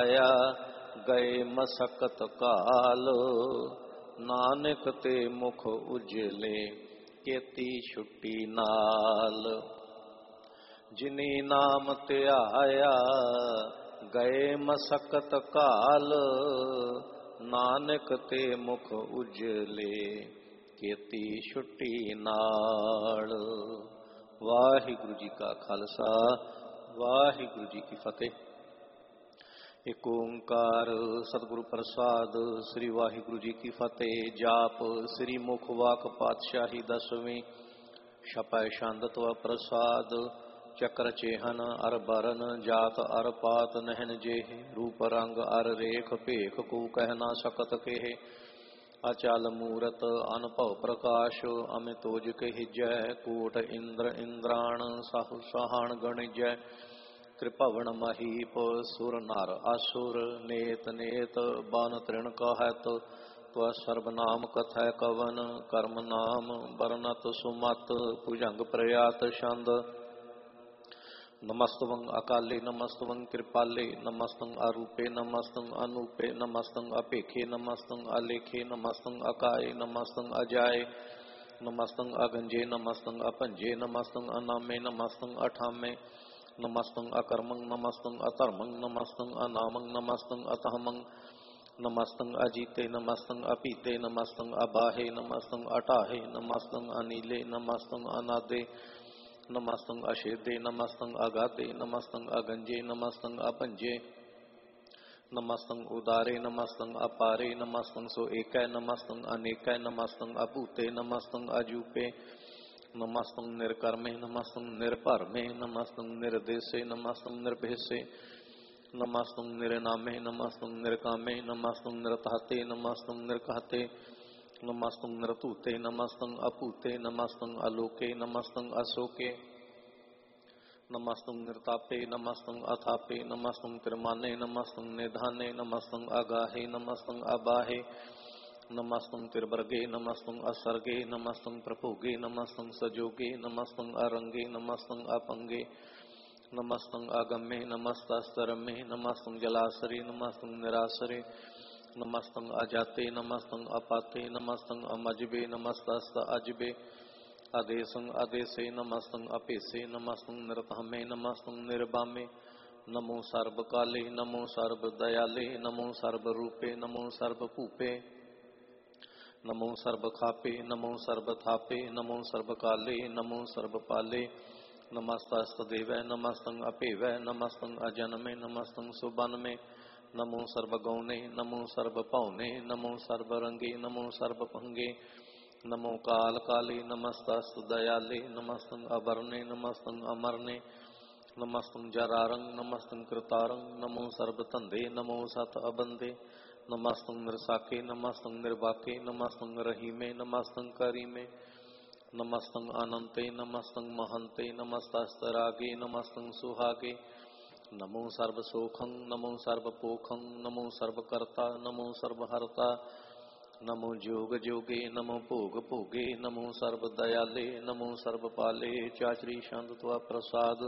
आया, गए मसकत काल। नानक ते मुख उजले, केती छुट्टी नाल। जिनी नाम ते आया, गए मसकत काल। नानक ते मुख उजले, केती छुट्टी नाल। वाहिगुरु जी का खालसा, वाहिगुरु जी की फतेह। एक ओंकार सतगुरु प्रसाद, श्री वाहिगुरु जी की फतेह। जाप श्री मुख वाक पातशाही दसवीं, छपै छंद व प्रसाद। चक्र चेहन अर बरन, जात अर पात नहन जेह। रूप रंग अर रेख, भेख को कह ना सकत केह। अचल मूरत अनुभव प्रकाश, अमितोज कहिजै। कोट इंद्र इंद्राण, साहु सहान गणिजै। त्रिभुवन महीप, सुर नर असुर। नेत नेत बन तृण कहत, त्व सर्वनाम कथय कवन। कर्म नाम बरनत सुमत, भुजंग प्रयात छंद। नमस्तवं अकाले, नमस्तवं कृपाले। नमस्तं अरूपे, नमस्तं अनूपे। नमस्तं अपेखे, नमस्तं अलेखे। नमस्तं अकाये, नमस्तं अजाये। नमस्तं अगंजे, नमस्तं अपंजे। नमस्तं अनामे, नमस्तं अठामे। नमस्तं अकर्मं, नमस्तं अधर्मं। नमस्तं अनामं, नमस्तं अतहमं। नमस्तं अजीते, नमस्तं अपीते। नमस्तं अबाहे, नमस्तं अटाहे। नमस्तं अनीले, नमस्तं अनादे। नमस्तं अशेदे, नमस्तं अगाते। नमस्तं अगंजे, नमस्तं अपंजे। नमस्तं उदारे, नमस्तं अपारे। नमस्तं सो एकै, नमस्तं अनेकै। नमस्तं अपूते, नमस्तं अजूपे। नमस्तं निर्कर्मे, नमस्तं निर्भरमे। नमस्तं निर्देशे, नमस्तं निर्भेसे। नमस्तं निर्नामे, नमस्तं निर्कामे। नमस्तं निर्तहते, नमस्तं निर्कहते। नमस्तं नृतूते, नमस्तं अपूते। नमस्तं अलोके, नमस्तं अशोके। नमस्तं निर्तापे, नमस्तं अथापे। नमस्तं त्रिमाने, नमस्तं निधाने। नमस्तं अगाहे, नमस्तं अबाहे। नमस्तं त्रिवर्गे, नमस्तं असर्गे। नमस्तं प्रभोगे, नमस्तं सजोगे। नमस्तं अरंगे, नमस्तं अपंगे। नमस्तं अगम्ये, नमस्तस्तरमे। नमस्तं जलासरे, नमस्तं निरासरे। नमस्तं अजाते, नमस्तं अपाते। नमस्तं अमजबे, नमस्तस्त अजबे। आदेशं आदेशे, नमस्तं अपेसे। नमस्तं निर्तहमे, नमस्तं निर्बामे। नमो सर्वकाले, नमो सर्वदयाले। नमो सर्वरूपे, नमो सर्वभूपे। नमो सर्वखापे, नमो सर्वथापे। नमो सर्वकाले, नमो सर्वपाले। नमस्तस्तदेव, नमस्तं अपेवै। नमस्तं अजन्मे, नमस्तं सुबन्मे। नमो सर्वगौणे, नमो सर्वपौने। नमो सर्वरंगे, नमो सर्वभंगे। नमो काल काले, नमस्तस्तु दयाले। नमस्तं अवर्णे, नमस्तं अमरणे। नमस्तं जरारं, नमस्तं कृतारं। नमो सर्वतंदे, नमो सत अबंदे। नमस्तं नृसाके, नमस्तं निर्वाके। नमस्तं रहीमे, नमस्तं करीमे। नमस्तं अनंते, नमस्तं महंते। नमस्तस्तरागे, नमस्तं सुहागे। नमो सर्वसोखं, नमो सर्वपोखं। नमो सर्वकर्ता, नमो सर्वहर्ता। नमो जोग जोगे, नमो भोग भोगे। नमो सर्वदयाले, नमो सर्वपाले। चाचरी छंद त्वा प्रसाद।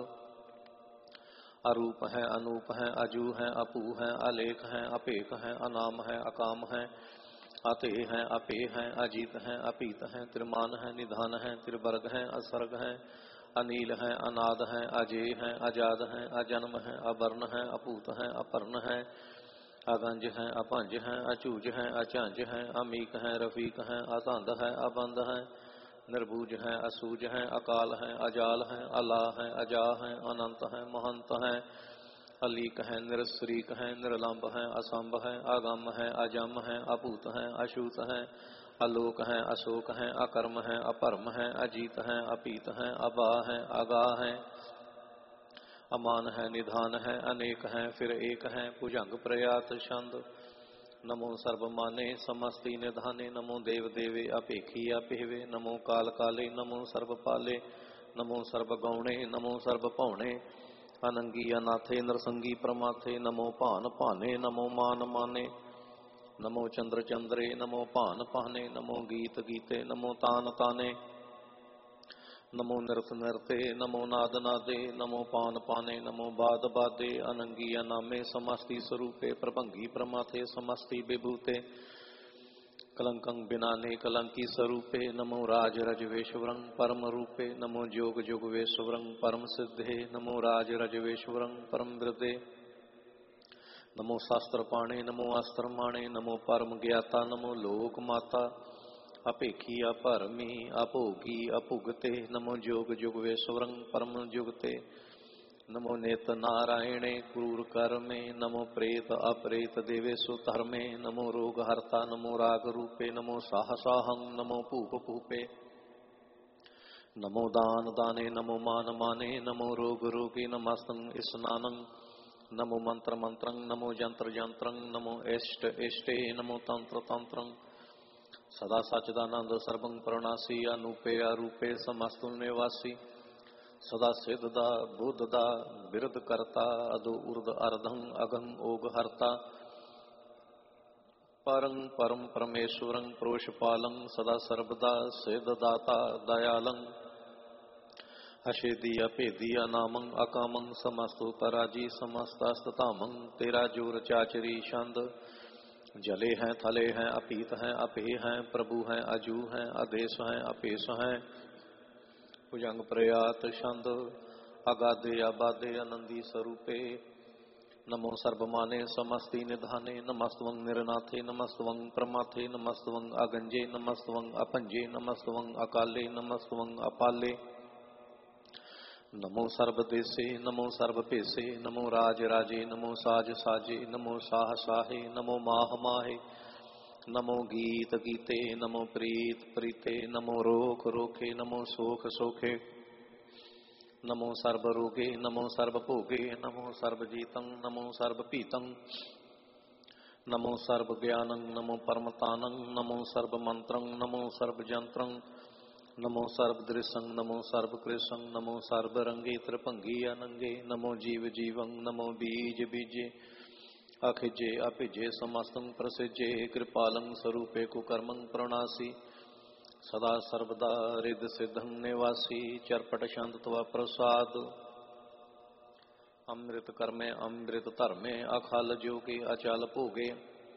अरूप है, अनूप है, अजू है, अपू है, अलेख है, अपेख है, अनाम है, अकाम है। अते है, अपे है, अजीत है, अपीत है। त्रिमान है, निधान है, त्रिवर्ग है, असर्ग है। अनील है, अनाद है, अजेय है, अजाद है, अजन्म है, अवर्ण है, अपूत है, अपर्ण है। अगंज है, अपंज है, अचूज है, अचंज है। अमीक है, रफीक है, अतंद है, अबंद है। निर्भुज है, असूज है, अकाल है, अजाल है, अला है, अजा है, अनंत है, महंत है। अलीक है, निरश्रीक है, निर्लंब है, असंभ है, अगम है, अजम है, अपूत है, अशूत है। अलोक है, अशोक है, अकर्म है, अपरम है, अजीत है, अपीत है, अबा है, अगा है। अमान है, निधान है, अनेक है, फिर एक है, भुजंग प्रयात छंद। नमो सर्वमाने, समस्ति निधाने। नमो देव देवे, अपेखी अपेवे। नमो काल काले, नमो सर्वपाले। नमो सर्वगौणे, नमो सर्वपौणे। अनंगी अनाथे, नरसंगी प्रमाथे। नमो पान पाने, नमो मान माने। नमो चंद्र चंद्रे, नमो पान पाने। नमो गीत गीते, नमो तान ताने। नमो निरत निरते नमो नाद नादे नमो पान पाने नमो बाद बादे अनंगी अनामे समस्ति स्वरूपे प्रभंगी प्रमाथे समस्ति विभूते कलंकं बिनाने कलंकी स्वरूपे नमो राज रजवेश्वरं परम रूपे नमो जोग जोग वेश्वरं परम सिद्धे नमो राज रजवेश्वरं परम वृद्धे नमो शास्त्र पाणे नमो अस्त्र माणे नमो परम ज्ञाता नमो लोक माता अपेखी अपरमी अभोगी अभुगते नमो जोग जुग वेश्वरं परम जुगते नमो नेत नारायणे क्रूर कर्मे नमो प्रेत अप्रेत देवेशु धर्मे नमो रोग हर्ता नमो राग रूपे नमो साहसाहं नमो पूप पूपे नमो दान दाने नमो मान माने नमो रोग रोगे नमस्तं स्नानं नमो मंत्र मंत्रं नमो जंत्र जंत्रं नमो इष्ट इष्टे नमो तंत्र तंत्रं सदा सच्चिदानंद सर्वं प्रणासी अनूपे अरूपे समस्तु निवासी सदा सिद्धदा बुद्धदा बिरद करता अदो उर्द अर्धं अगं ओग हरता परं परम परमेश्वरं प्रोषपालं सदा सर्वदा सिद्धदाता दयालं अशेदी अपेदी अनामं अकामं समस्तु पराजी समस्तास्ततामं तेरा जोर चाचरी छंद जले हैं थले हैं अपीत हैं अपे हैं प्रभु हैं अजू हैं आदेश हैं अपेश हैं भुजंग प्रयात छंद अगाधे अबाधे आनंदी स्वरूपे नमो सर्वमाने समस्ति निधाने नमस्तवं निरनाथे नमस्तवं प्रमाथे नमस्तवं अगंजे नमस्तवं अपंजे नमस्तवं अकाले नमस्तवं अपाले नमो सर्वदेशे नमो सर्वपेशे नमो राज राजे नमो साज साजे नमो साह साहे नमो माह माहे नमो गीत गीते नमो प्रीत प्रीते नमो रोख रोखे नमो सोख सोखे नमो सर्व रोगे नमो सर्व भोगे नमो सर्वजीतं नमो सर्वपीतं नमो सर्व ज्ञानं नमो परमतानं नमो सर्व मंत्रं नमो सर्व जंत्रं नमो सर्वदृशं नमो सर्वकृशं नमो सर्वरंगे त्रिभंगी अनंगे नमो जीव जीवं नमो बीज बीजे अखिजे अपिजे समस्तं प्रसिजे कृपालं स्वरूपे कुकर्मं प्रणासी सदा सर्वदा रिद सिद्धं निवासी चरपट शांत त्वा प्रसाद अमृत कर्मे अमृत धर्मे अखल जोगे अचल भोगे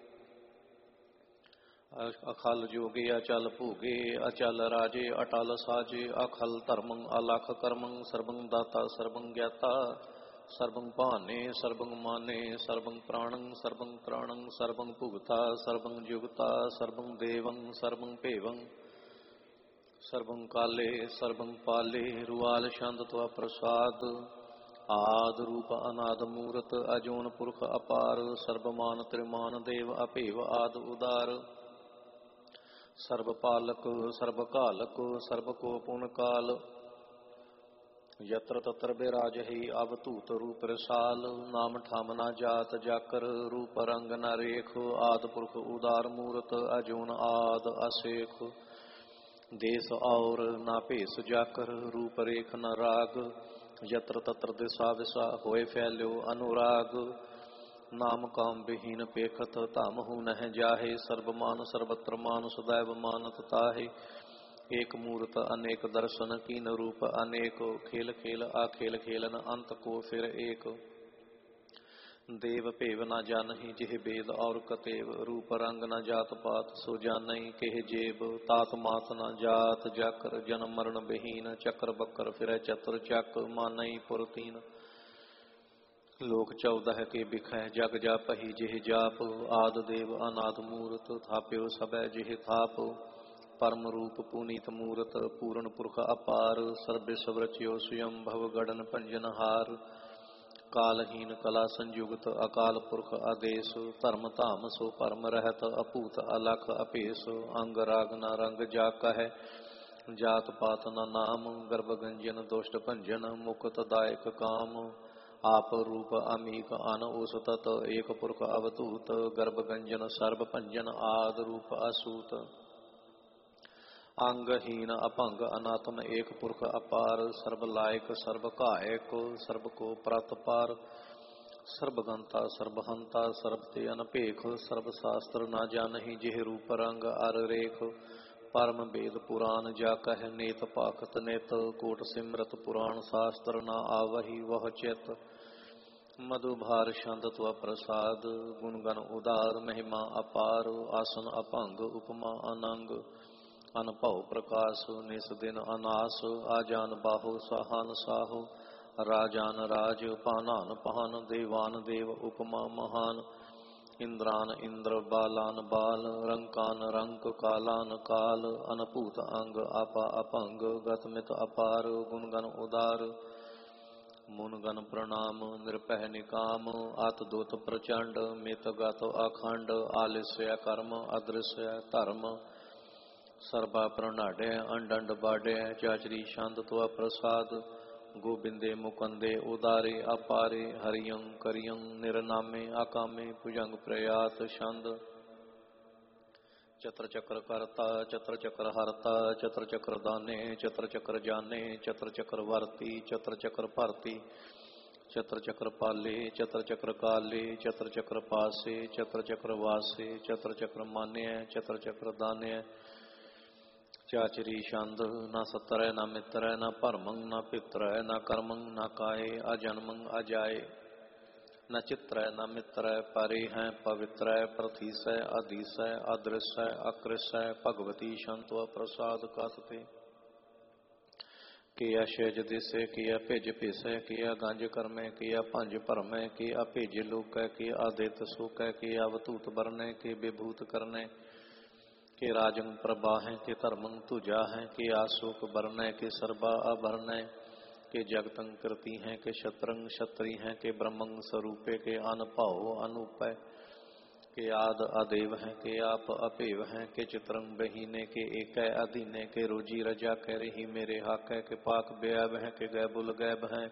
अखल जोगे अचल भोगे अचल राजे अटल साजे अखल धर्मं अलख कर्मं सर्वं दाता सर्वं ज्ञाता सर्वं पाने सर्वं माने सर्वं प्राणं सर्वं त्राणं सर्वं भुगता सर्वं जुगता सर्वं देवं सर्वं पेवं सर्वं काले सर्वं पाले रुआल छंद त्वा प्रसाद आद रूप अनाद मूरत अजोन पुरख अपार सर्वमान त्रिमान देव अपेव आद उदार सर्वपालक सर्वकालक सर्वको पुन काल यत्र तत्र विराजहि अवधूत रूप रसाल नाम ठाम ना जात जाकर रूप रंग न रेख आद पुरख उदार मूरत अजून आद अशेख देश और ना भेस जाकर रूप रेख न राग यत्र तत्र दिशा विशा होए फैल्यो अनुराग नाम काम विहीन पेखत तामहु नह जाहे सर्वमान सर्वत्र मान सदैव मानत ताहे एक मूर्त अनेक दर्शन कीन रूप अनेक खेल खेल आखेल खेलन अंत को फिर एक देव पेव न जानहि जिह वेद और कतेव रूप रंग न जात पात सो जानहि केह जेब तात मात न जात जाकर जन्म मरण विहीन चक्र बक्कर फिर चतुर चक मानहि पुरतीन लोक 14 के बिखै जग जापहि जिह जाप आद देव अनाद मूरत थाप्यो सबै जिह थाप परम रूप पुनीत मूरत पूर्ण पुरख अपार सर्वेश्वर रचियो स्वयं भव गढ़न पंजन हार कालहीन कला संयुगत अकाल पुरख आदेश धर्म धाम सो परम रहत अपूत अलख अपेश अंग राग न रंग जा कह जात पात न नाम गर्भ गंजन दुष्ट भंजन मुक्त दायक काम आप रूप अमीक अन ओसतत एक पुरख अवधूत गर्भ गंजन सर्व भंजन आद रूप असूत अंगहीन अपंग अनात्म एक पुरख अपार सर्व लायक सर्व कायक सर्व को प्रत पार सर्वगंता सर्वहंता सर्वते अनपेख सर्व शास्त्र ना जानहि जिह रूप रंग अर रेख परम वेद पुराण जा कह नेत पाखत नेत, कोट सिमरत पुराण शास्त्र न आवहि वह चेत। मधुभार छंद त्व प्रसाद, गुणगन उदार महिमा अपार। आसन अभंग उपमा अनंग, अनभव प्रकाश निस दिन अनास। आजान बाहु सहान साहु, राजान राज पानान पहान। देवान देव उपमा महान, इंद्रान इंद्र बालान बाल। रंकान रंक कालान काल, अनपूत अंग आपा अपंग। गतमित अपार गुणगन उदार, मुनगन प्रणाम निरपह निकाम। आत दूत प्रचंड मित गत अखंड, आलिस्य कर्म अदृश्य धर्म। सर्वा प्रणाडे अंडंड बाडे, चाचरी छंद त्व प्रसाद। गोबिंदे मुकंदे उदारे अपारे, हरियं करियं निरनामे आकामे। भुजंग प्रयात छंद, चत्र चक्र करता चत्र चक्र हरता। चत्र चक्र दाने चत्र चक्र जाने, चत्र चक्र वर्ती चत्र चक्र भरती। चत्र चक्र पाले चत्र चक्र काले, चत्र चक्र पासे चत्र चक्र वासे। चत्र चक्र मान्य चत्र चक्र दान्य। चाचरी छंद, न सत्र न मित्र न परमं न पित्र न कर्मं न काये। अजन्मं अजाए न चित्र न मित्र, परे हैं पवित्र। प्रथीस अधीस अदृश्य अकृष्य, भगवती छंद प्रसाद कथते। किया शेज दिसे किया भेज पिसे, किया गंज करमे किया भंज भरमे। किया भेज लोक किया आदित सुख, किया अवतूत बरने के विभूत करने। के राजंग प्रभा है के धर्मंग तुजा है, के आशोक बरनय के सर्वा आभरणय। के जगतंग कृति हैं के शत्रंग क्षत्रि हैं, के ब्रह्मंग स्वरूपे के अनभाव अनूपय। के आद अदेव हैं के आप अपेव हैं, के चित्रंग बहीने के एक अधीने। के रोजी रजा कह रही मेरे हक है, के पाक बेअब हैं के गैबुल गैब हैं।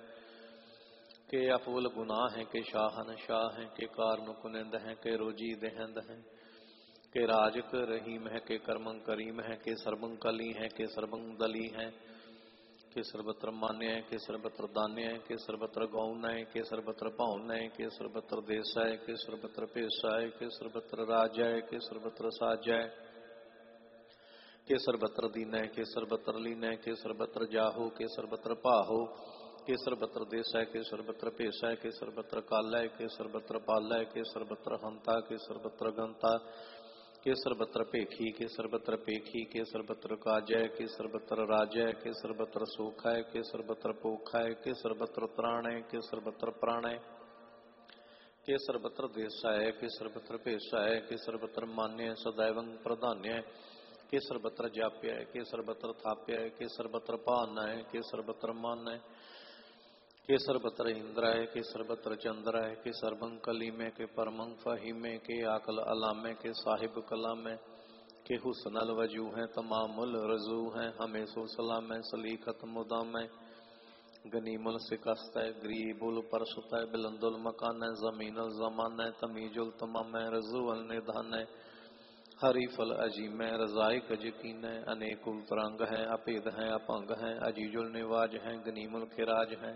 के अफुल गुनाह हैं के शाहन शाह हैं, के कारण कुनिंद हैं के रोजी देहंद हैं। के राजक रहीम है के कर्मं करीम है, के सर्वं कली है के सर्वं दली है। के सर्वत्र मान्य है के सर्वत्र दान्य है, के सर्वत्र गौण है के सर्वत्र पाउन है। के सर्वत्र देश है के सर्वत्र पेशा है, के सर्वत्र राज है के सर्वत्र साज है। के सर्वत्र दीन है के सर्वत्र लीन है, के सर्वत्र जाहो के सर्वत्र पाहो। के सर्वत्र देश है के सर्वत्र पेशा है, के सर्वत्र काल है के सर्वत्र पाल है। के सर्वत्र हंता के सर्वत्र गंता, के सर्वत्र पेखी के सर्वत्र पेखी। के सर्वत्र काजय के सर्वत्र राजय, के सर्वत्र सुख है के सर्वत्र पोख है। के सर्वत्र त्राण है के सर्वत्र प्राण है। के सर्वत्र देशा है के सर्वत्र पेशा है, के सर्वत्र मान्य सदैवं प्रधान्य। के सर्वत्र जाप्य है के सर्वत्र थाप्य है, के सर्वत्र पान है के सर्वत्र मान है। के सर्वत्र इंद्र है के सर्वत्र चंद्र है, के सर्वं कली में के परमं फहीमे। के आकल अलामे के साहिब कलाम है, के हुसनल वजू हैं तमामुल रजू हैं। हमें सो सलाम है सलीखत मुदाम है, गनीमुल सिकस्त है गरीबुल परसुत है। बिलंदुल मकान है जमीनुल जमान है, तमीजुल तमाम है रजूअल निधान है। हरी फल अजीम है रजाइक यकीन है, अनेकुल तरंग है अपेद है अपंग है। अजीजुल निवाज है गनीमुल खिराज है,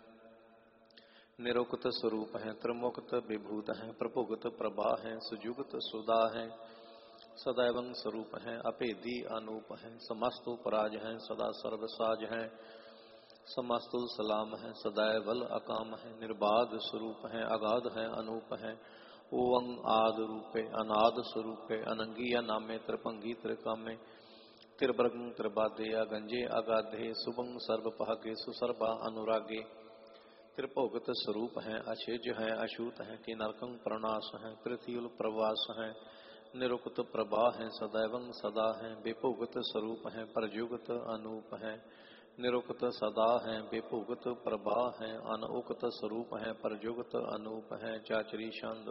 निरुक्त स्वरूप है त्रिमुक्त विभूत है। प्रभुगत प्रभा है सुजुगत सुधा है, सदैवं स्वरूप है अपेदी अनूप है। समस्तु पराज है सदा सर्वसाज है, समस्तु सलाम है सदैवल अकाम है। निर्बाध स्वरूप है अगाध है अनूप है, ओवं आद रूपे अनाद स्वरूपे। अनंगिया नामे त्रिभंगी त्रिकामे, त्रिभृगं त्रिबाधे अगंजे अगाधे। शुभं सर्व भागे सुसर्वा अनुरागे, त्रिभोगत स्वरूप है अशेज है अछूत है। कि नरकं प्रणाश है पृथ्वील प्रवास है, निरुक्त प्रभा है सदैवं सदा है। विभोगत स्वरूप है परजुगत अनूप है, निरुक्त सदा है विभोगत प्रभा है। अनउक्त स्वरूप है परजुगत अनूप है। चाचरी छंद,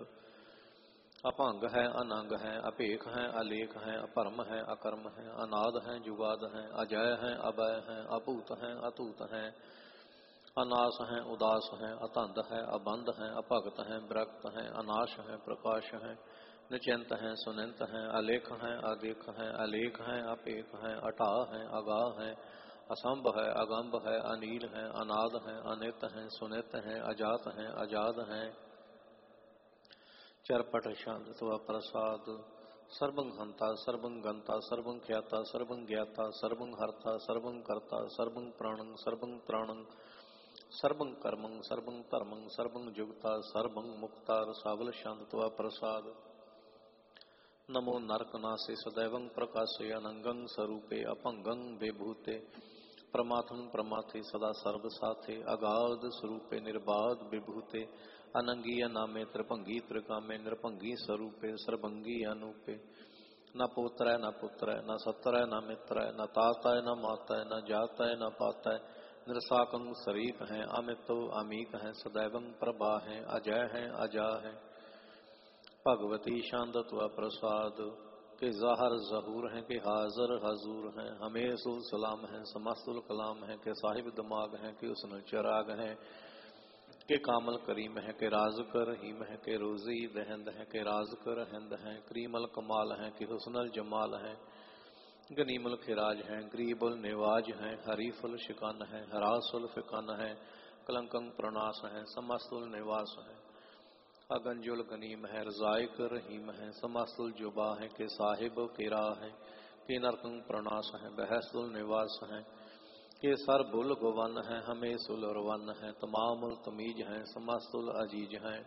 अपंग है अनंग है अपेख है अलेख है। अपरम है अकर्म है अनाद है जुगाद है। अजय है अभय है अभूत है अतूत है। अनास है उदास है अतंद है अबंध है अभक्त है विरक्त है। अनाश है प्रकाश है निचिंत है सुनिंत है। अलेख है अदेख है अलेख है अपेख है अटा है अगाह है। असंभ है अगंभ है अनील है अनाद है अनित है सुनित है अजात है अजाद है। चरपट छंद प्रसाद, सर्वं हंता सर्वं गंता सर्वं ख्याता सर्वं ज्ञाता सर्वं हर्ता सर्वं कर्ता सर्वं प्राणं सर्वं त्राणं सर्वं कर्मं सर्वं धर्मं सर्वं जुगता सर्वं मुक्ता सावल शांतत्वा प्रसाद। नमो नरकनासे सदैवं प्रकाशे अनंगं स्वरूपे अपंगं विभूते प्रमाथं प्रमाथे सदा सर्वसाथे अगाध स्वरूपे निर्बाध विभूते अनंगी अनामे त्रिभंगी त्रिकामे नृभंगी स्वरूपे सर्वंगी अनूपे न पोत्र न पुत्र न सत्र न मित्र न ताता न माता न जाता न पाता नृसाकं शरीक है अमितो अमीक है सदैवं प्रभा है अजय है अजा है भगवती शांतत्व प्रसाद के ज़ाहर ज़हूर हैं के हाजर हजूर हैं हमेशुल सलाम हैं समस्तुल कलाम हैं के साहिब दिमाग हैं के उसने चिराग हैं के कामल करीम है के राज कर हीम है के रोजी दहंद है के राज कर हिंद है करीमल कमाल है के हुस्नल जमाल है गनीमल खिराज है गरीबुल निवाज है हरीफुल शिकान है हरासुल फिकान है कलंकं प्रणास है समस्तुल निवास है अगंजुल गनीम है रजायक रहीम है समस्तुल जुबा है के साहिब केरा है के नरकं प्रणास है बहसुल निवास है के सर बुल गोवन है हमें सुल और वन है तमामुल तमीज है समस्तुल अजीज है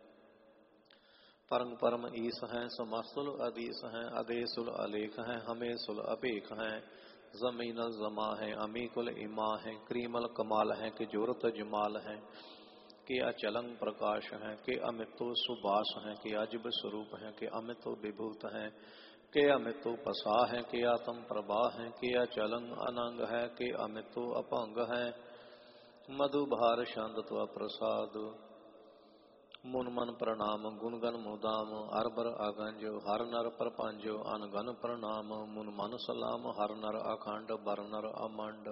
परम परम ईस है समस्तुल अदीस है अदेसुल अलेख है हमें सुल अपेख है जमीनल जमा है अमीकुल इमा है क्रीमल कमाल है कि जोरत जमाल है कि अचलंग प्रकाश है कि अमितो सुबास है कि अजब स्वरूप है कि अमितो विभूत है के अमितो पसा है के आत्म प्रभा है के अचलंग अनंग है के अमितो अपंग है मधुभार शांतत्व प्रसाद मुन मन प्रणाम गुणगन मुदाम अरबर अगंज हर नर प्रपंज अनगन प्रणाम मुन मन सलाम हर नर अखंड बर नर अमंड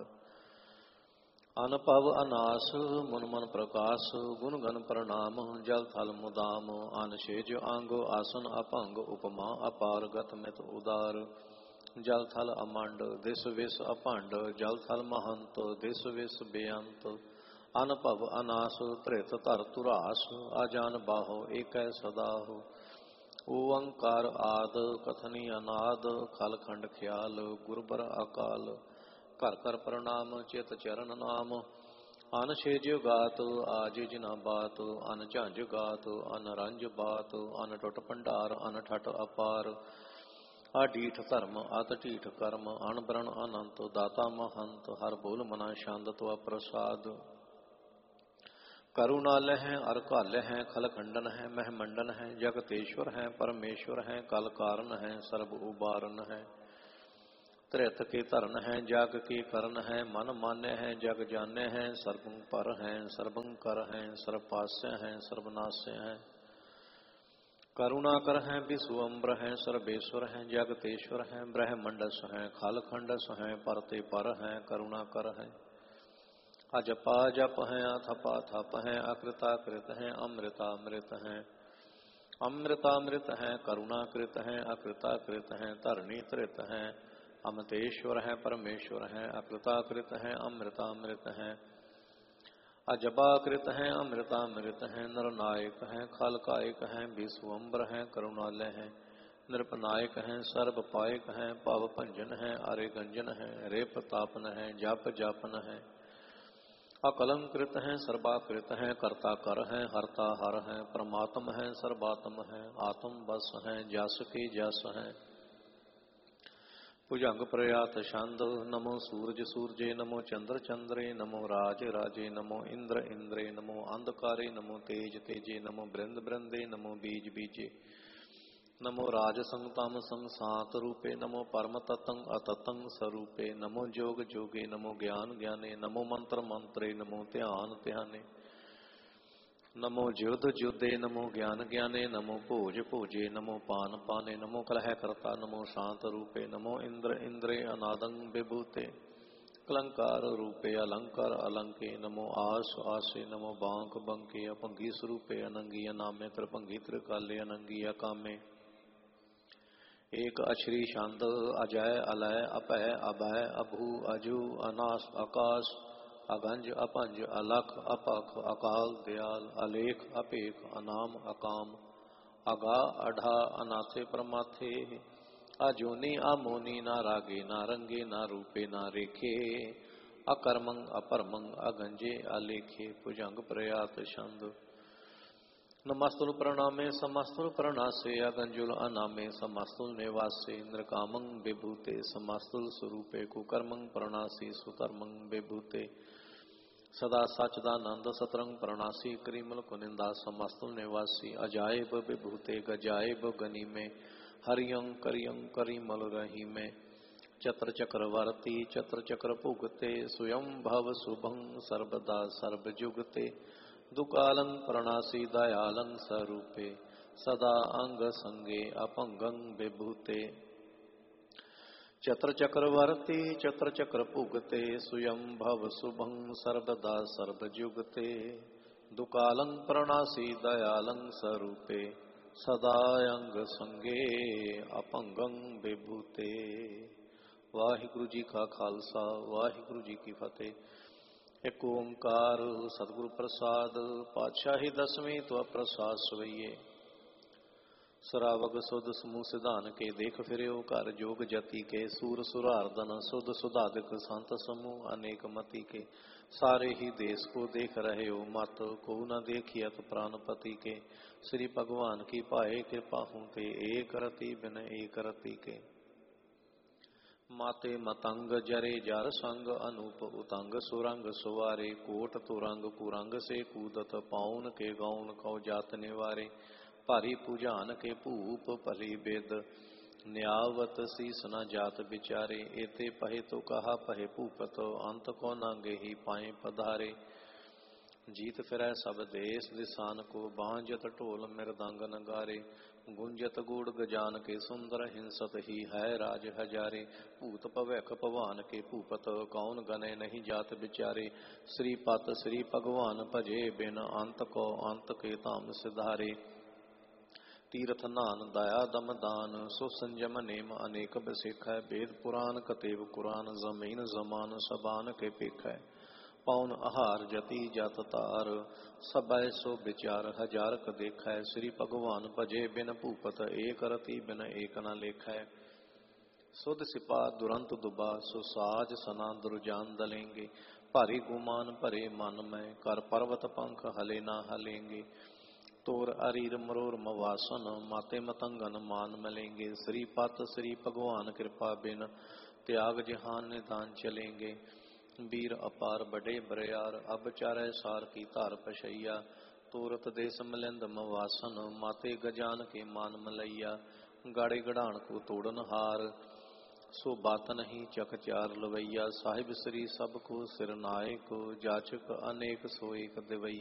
अनपव अनास मुन मन प्रकाश गुण गण प्रणाम जल थल मुदाम अनशेज आंगो आसन अपंग उपमा अपार गत मित उदार जल थल अमंड दिस विस अपंड जल थल महंत दिस विस बेअंत अनपव अनास त्रित तर तुरास अजान बाहो एक सदाहो ओंकार आद कथनी अनाद खल खंड ख्याल गुरबर अकाल कर कर प्रणाम चित चरण नाम अन शेज गात आज जिना बात अन झंझ गात अन रंज बात अन टुट भंडार अन ठट अपार अडीठ धर्म अत ढीठ कर्म अन ब्रण अनंत दाता महंत हर बोल मना शांतत्व प्रसाद करुणालय है अरकाल है खल खंडन है महमंडन है जगतेश्वर है परमेश्वर है कल कारण है सर्व उबारन है त्रित के तरन है जग के करण है मन मान्य है जग जान्य है सर्वं पर है सर्वं कर है सर्वपास्य है सर्वनाश्य है करुणाकर है विश्वम्बर है सर्वेश्वर है जगतेश्वर है ब्रह्मंडस है खल खंडस है परते पर है करुणाकर है अजपा जप है अथपा थप है अकृताकृत है अमृतामृत है अमृतामृत है करुणाकृत है अकृताकृत है धरणी त्रित है अमृतेश्वर है परमेश्वर है अकृताकृत है अमृतामृत है अजबाकृत है अमृतामृत है नरनायक है खालकायक है विश्वम्बर है करुणालय है नृपनायक है सर्वपायक है पाव भंजन है अरे गंजन है रे प्रतापन है जप जापन है अकलंकृत है सर्वाकृत है कर्ता कर है हरता हर है परमात्म है सर्वात्म है आत्म बस है जस के जस है भुजंग प्रयात छंद नमो सूरज सूरजे नमो चंद्र चंद्रे नमो राज राजे नमो इंद्र इंद्रे नमो अंधकारे नमो तेज तेजे नमो बृंद बृंदे नमो बीज बीजे नमो राज संगतम संसात रूपे नमो परम ततं अततं स्वरूपे नमो जोग जोगे नमो ज्ञान ज्ञाने नमो मंत्र मंत्रे नमो ध्यान ध्याने नमो ज्योत ज्योते नमो ज्ञान ज्ञाने नमो भोज भोजे नमो पान पाने नमो कलह कर्ता नमो शांत रूपे नमो इंद्र इंद्रे अनादं विभूते कलंकार रूपे अलंकार अलंके नमो आस आसे नमो बांक बंके अपंगी स्वरूपे अनंगी अनामे त्रिभंगी त्रिकाले अनंगी अकामे एक अश्री छंद अजय अलय अपय अभय अभू अजू अनास आकाश अगंज अपंज अलख अपख अकाल दयाल अलेख अपेख अनाम अकाम अगा अढ़ा अनाथे परमाथे, अजोनी अमोनी ना रागे ना रंगे ना रूपे ना रेखे, अकर्मंग अपरमंग अगंजे अलेखे, भुजंग प्रयात छंद। नमस्तुल प्रणामे समस्तुल प्रणासे, अगंजुल अनामे समस्तुल निवासे, इंद्रकामंग विभूते समस्तुल स्वरूपे, कुकर्मंग प्रणासी सुकर्मंग विभूते, सदा सचदानंद सतरंग प्रणासी, करीमल कुनिंदा समस्तुल निवासी, अजायब विभूते गजायब गनी में, हरियं करियं करीमल रही में, चत्र चक्रवर्ती चत्र चक्र भुगते, स्वयं भव शुभं सर्वदा सर्वजुगते, दुकालं प्रणासी दयालं स्वरूपे, सदा अंग संगे अपंगं विभूते, चत्र चक्रवर्ती चत्र चक्र भुगते, स्वयं भव शुभं सर्वदा सर्वजुगते, दुकालं प्रणासी दयालं स्वरूपे, सदा अंग संगे अपंगं विभूते। वाहिगुरु जी का खालसा वाहिगुरु जी की फतेह। एक ओंकार सतगुरु प्रसाद पातशाही दसवीं तो प्रसाद सवैये। सरावग सुध समूह सिधान के देख फिरो, कर जोग जति के सूर सुरार्दन, सुध सुधादिक संत समूह अनेक मति के, सारे ही देश को देख रहे हो मत, को न देखियत प्राणपति के, श्री भगवान की पाए कृपा हूँ ते, एक रति बिन एक रति के, माते मतंग जरे जार संग, अनूप उतंग सुरंग सुवारे, कोट तुरंग कुरंग से कूदत, पाउन के गौन कौ जात निवारे, भारी पूजान के भूप भली बेद, न्यावत शीस न जात बिचारे, एते पहे तो कहा पहे भूपत, अंत को नांगे ही पाए पधारे, जीत फिरै सब देश दिसान को, बांजत ढोल मृदंग नगारे, गुंजत गूढ़ गजान के सुंदर, हिंसत ही है राज हजारे, भूत भवैख भवान के भूपत, कौन गने नहीं जात बिचारे, श्रीपत श्री भगवान भजे बिन, अंत को अंत के धाम सिधारे, तीर्थ नान दया दम दान, सो संयम नेम अनेक बसेख, वेद पुराण कतेव कुरान, जमीन जमान सबान के पेख, पौन आहार जति जात तार, सबै सो विचार हजार क देखै, श्री भगवान भजे बिन भूपत, एक रति बिन एक न लेखै, सुध सिपा दुरंत दुबा, सो साज सना दुर्जान दलेंगे, भारी गुमान भरे मन में, कर पर्वत पंख हले ना हलेंगे, तोर अरीर मरोर मवासन, माते मतंगन मान मलेंगे, श्रीपत श्री भगवान कृपा बिन, त्याग जहान निधान चलेंगे, वीर अपार बड़े बरियार, अब चारै सार की धार पशैया, तोरत देश मिलिंद मवासन, माते गजान के मान मलैया, गाड़े गढ़ान को तोड़न हार, सो बात नहीं चक चार लवैया, साहिब श्री सब को सिर नायक, जाचक अनेक सो एक दिवैया।